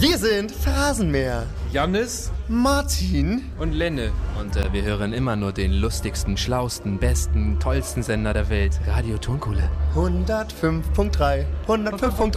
Wir sind Phrasenmäher. Jannis Martin und Lenne. Und wir hören immer nur den lustigsten, schlausten, besten, tollsten Sender der Welt, Radio Tonkuhle. 105.3. 105.3.